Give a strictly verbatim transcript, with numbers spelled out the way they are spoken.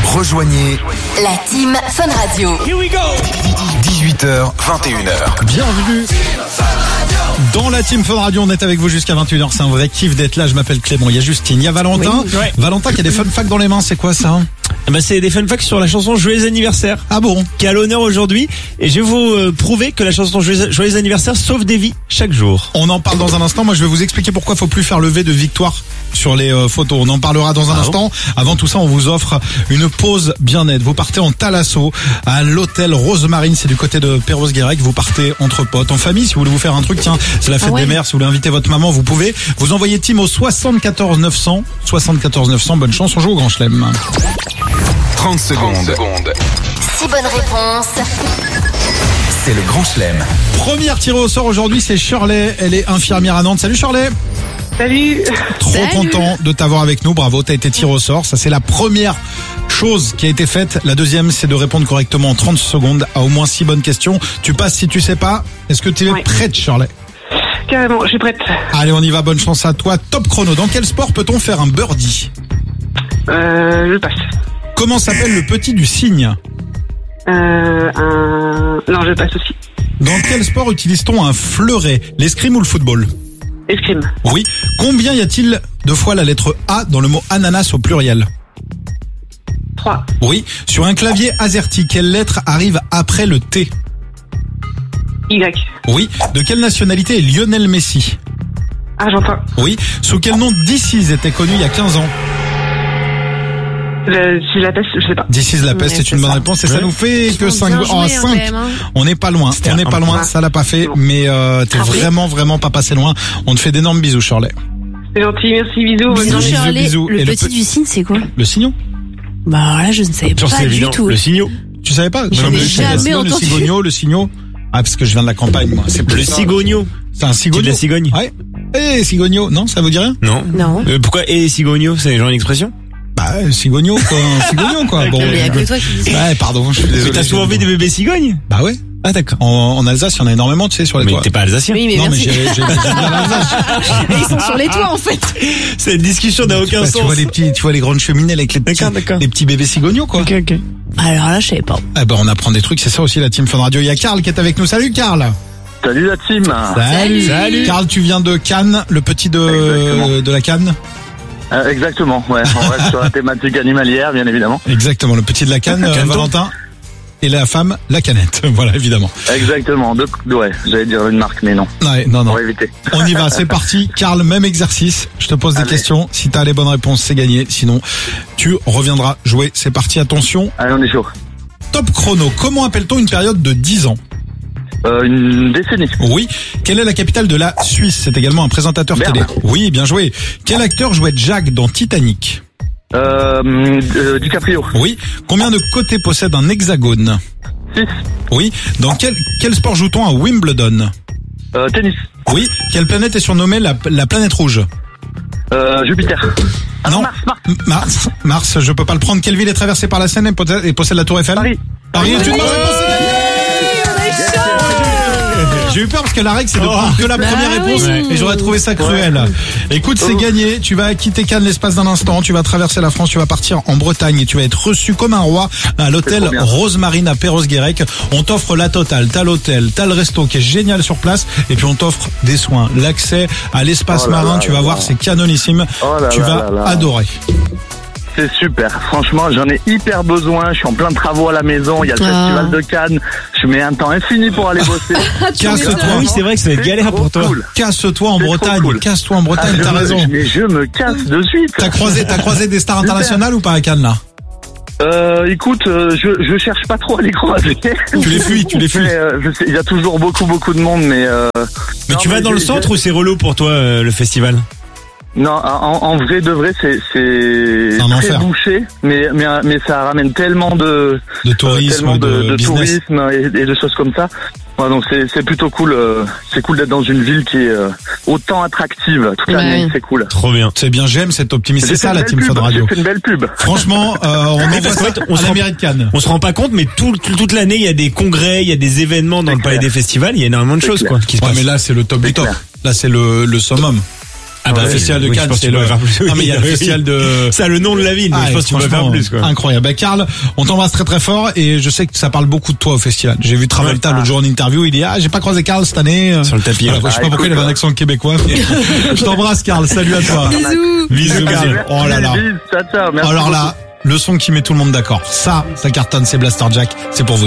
Rejoignez la team Fun Radio. Here we go. dix-huit heures, vingt et une heures. Bienvenue dans la team Fun Radio. On est avec vous jusqu'à vingt et une heures. C'est un vrai kiff d'être là. Je m'appelle Clément. Il y a Justine, il y a Valentin. Oui. Ouais. Valentin qui a des fun facts dans les mains. C'est quoi ça? Bah c'est des fun facts sur la chanson Joyeux anniversaire. Ah bon? Qui est à l'honneur aujourd'hui. Et je vais vous euh, prouver que la chanson Joyeux, Joyeux anniversaire sauve des vies chaque jour. On en parle dans un instant. Moi, je vais vous expliquer pourquoi il faut plus faire lever de victoire sur les euh, photos. On en parlera dans un ah instant. Bon Avant tout ça, on vous offre une pause bien-être. Vous partez en thalasso à l'hôtel Rosemarine. C'est du côté de Perros-Guirec. Vous partez entre potes, en famille. Si vous voulez vous faire un truc, tiens, c'est la fête ah ouais. des mères. Si vous voulez inviter votre maman, vous pouvez. Vous envoyez team au soixante-quatorze neuf cents. soixante-quatorze neuf cents. Bonne chance. On joue au Grand Chelem. trente secondes. six bonnes réponses. C'est le Grand Chelem. Première tirée au sort aujourd'hui, c'est Shirley. Elle est infirmière à Nantes. Salut Shirley. Salut. Trop Salut. content de t'avoir avec nous. Bravo, t'as été tiré au sort. Ça, c'est la première chose qui a été faite. La deuxième, c'est de répondre correctement en trente secondes à au moins six bonnes questions. Tu passes si tu sais pas. Est-ce que tu es Oui. prête, Shirley? Carrément, je suis prête. Allez, on y va. Bonne chance à toi. Top chrono. Dans quel sport peut-on faire un birdie? Euh, je passe. Comment s'appelle le petit du cygne? Euh, un... Non, je passe aussi. Dans quel sport utilise-t-on un fleuret? L'escrime ou le football? Escrime. Oui. Combien y a-t-il de fois la lettre A dans le mot ananas au pluriel? trois. Oui. Sur un clavier AZERTY, quelle lettre arrive après le T? Y. Oui. De quelle nationalité est Lionel Messi? Argentin. Oui. Sous quel nom This Is était connu il y a quinze ans? Le... Si je la passe, je sais pas. This Is la peste, Ouais, c'est une c'est bonne ça. réponse et ça Ouais. nous fait que cinq. Bien Oh, joué, hein, cinq. quand même, hein. On n'est pas loin. C'était On n'est un pas peu loin. loin. Ça l'a pas fait, Bon. mais euh, t'es Ah oui. vraiment, vraiment pas passé loin. On te fait d'énormes bisous, Shirley. C'est gentil, merci, bisous. bonne Bisous, journée. Bisous, Shirley. bisous. Le Et le petit pe- du cygne, c'est quoi? Le cignon? Bah là, je ne savais Genre, pas c'est du évident. tout. Le signaux. Tu savais pas? J'en ai Le jamais cigno, le entendu. cigogno, le cigno. Ah, parce que je viens de la campagne, moi. C'est Le plus ça. cigogno. C'est un C'est cigogno. de la cigogne. Ouais. Eh, cigogno. Non, ça vous dit rien? Non. Non. Euh, pourquoi et cigogno, c'est genre une expression? Bah, euh, cigogno, quoi. Un cigogno, quoi. Bon. Non, mais il y a que toi qui dis ça. Ouais, pardon, je suis désolé. Mais t'as souvent vu des bébés cigognes? Bah ouais. Ah d'accord. En, en Alsace, il y en a énormément, tu sais, sur les Mais toits. t'es pas alsacien. Oui, mais Non, mais merci. j'ai, j'ai, j'ai bien l'Alsace. Et ils sont sur les toits, en fait. Cette discussion n'a aucun Bah, tu sens. vois les petits, tu vois les grandes cheminées avec les petits, D'accord, d'accord. les petits bébés cigognos, quoi. Ok, ok. Alors là, je savais pas. Eh ben, on apprend des trucs, c'est ça aussi la team Fun Radio. Il y a Karl qui est avec nous. Salut, Karl. Salut la team. Salut. Salut. Karl, tu viens de Cannes, le petit de, Exactement. de la Cannes. Euh, exactement, ouais, on reste sur la thématique animalière, bien évidemment. Exactement, le petit de la Cannes, euh, Canneton. Valentin. Et la femme, la canette. Voilà, évidemment. Exactement, de, ouais, j'allais dire une marque, mais non, Ouais, non, non. on va éviter. On y va, c'est parti. Karl, même exercice. Je te pose des Allez. questions. Si t'as les bonnes réponses, c'est gagné. Sinon, tu reviendras jouer. C'est parti, attention. Allez, on est chaud. Top chrono. Comment appelle-t-on une période de dix ans? Euh, une décennie. Oui. Quelle est la capitale de la Suisse? C'est également un présentateur Berne. télé. Oui, bien joué. Quel acteur jouait Jack dans Titanic? Euh, euh, DiCaprio. Oui. Combien de côtés possède un hexagone? six. Oui. Dans quel, quel sport joue-t-on à Wimbledon? Euh, tennis. Oui. Quelle planète est surnommée la, la planète rouge? Euh, Jupiter. Ah non, Non. Mars, Mars. M- Mars. Mars, je peux pas le prendre. Quelle ville est traversée par la Seine et possède, et possède la Tour Eiffel? Paris. Paris est une bonne réponse, c'est gagné. J'ai eu peur parce que la règle c'est de prendre que la Bah première réponse oui. et j'aurais trouvé ça cruel. Écoute, c'est gagné, tu vas quitter Cannes l'espace d'un instant, tu vas traverser la France, tu vas partir en Bretagne et tu vas être reçu comme un roi à l'hôtel trop bien. Rosemarine à Perros-Guirec. On t'offre la totale, t'as l'hôtel, t'as le resto qui est génial sur place et puis on t'offre des soins, l'accès à l'espace Oh là marin, là tu vas là voir, là. c'est canonissime. Oh là Tu là vas là là. adorer. C'est super, franchement j'en ai hyper besoin, je suis en plein de travaux à la maison, il y a le Ah. festival de Cannes, je mets un temps infini pour aller bosser. Casse-toi. Ah oui, c'est vrai que ça va être C'est galère trop pour toi. cool. Casse-toi en C'est trop Bretagne, cool. casse-toi en Bretagne, Ah, je t'as me- raison. Mais je me casse de suite. T'as croisé, t'as croisé des stars Super. internationales ou pas à Cannes là? Euh, écoute, euh, je, je cherche pas trop à les croiser. Tu les fuis, tu les fuis. Mais, euh, je sais, il y a toujours beaucoup, beaucoup de monde, mais... Euh, Mais non, tu vas dans le j'ai- centre ou c'est relou pour toi euh, le festival? Non, en, en vrai de vrai, c'est c'est C'est un très enfer. bouché, mais mais mais ça ramène tellement de De euh, tourisme, tellement de, de, de business. tourisme et, et de choses comme ça. Ouais, donc c'est c'est plutôt cool. euh, c'est cool d'être dans une ville qui est euh, autant attractive toute l'année. Ouais. C'est cool. Trop bien. C'est bien, j'aime cet optimisme. C'est J'ai ça fait la une Team belle Fun pub, Radio. j'ai fait une belle pub. Franchement, euh, on Oui, envoie parce qu'en ça fait, on à se la rend- mairie de Cannes. On se rend pas compte, mais tout, tout- toute l'année, il y a des congrès, il y a des événements dans C'est le palais clair. des festivals, il y a énormément de C'est choses, clair. quoi, qui se Ouais, passent. mais là c'est le top du C'est top. clair. Là c'est le, le summum. Ah bah le oui, festival de oui, je Cannes, pense c'est que tu le. peux faire plus. Non mais il y a le Oui. festival de. Ça a le nom de la ville, donc Ah, je pense que tu peux faire franchement, plus, quoi. Incroyable. Bah, Karl, on t'embrasse très très fort et je sais que ça parle beaucoup de toi au festival. J'ai vu Travolta Ouais. l'autre jour en interview, il dit ah j'ai pas croisé Karl cette année. Sur le tapis. Voilà, ouais. je sais pas Ah, pourquoi il avait un écoute, accent québécois. Mais je t'embrasse Karl, salut à toi. Bisous. Bisous Karl. Oh là là. Bisous, ciao, ciao, merci Alors beaucoup. là, le son qui met tout le monde d'accord. Ça, ça cartonne, c'est Blaster Jack, c'est pour vous.